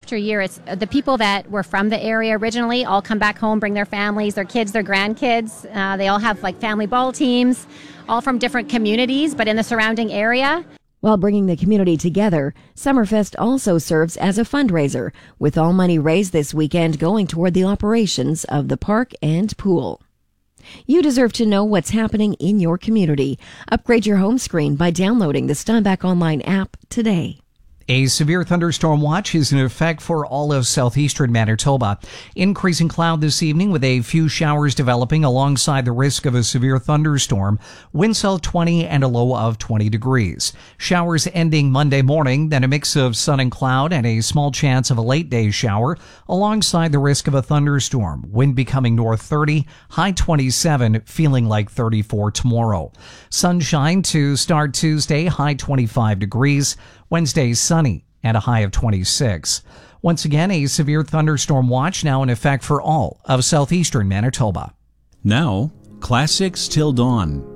after year, it's the people that were from the area originally all come back home, bring their families, their kids, their grandkids. They all have like family ball teams, all from different communities, but in the surrounding area. While bringing the community together, Summerfest also serves as a fundraiser, with all money raised this weekend going toward the operations of the park and pool. You deserve to know what's happening in your community. Upgrade your home screen by downloading the Steinbach Online app today. A severe thunderstorm watch is in effect for all of southeastern Manitoba. Increasing cloud this evening with a few showers developing alongside the risk of a severe thunderstorm. Winds of 20 and a low of 20 degrees. Showers ending Monday morning, then a mix of sun and cloud and a small chance of a late day shower alongside the risk of a thunderstorm. Wind becoming north 30, high 27, feeling like 34 tomorrow. Sunshine to start Tuesday, high 25 degrees. Wednesday, sunny and a high of 26. Once again, a severe thunderstorm watch now in effect for all of southeastern Manitoba. Now, Classics Till Dawn.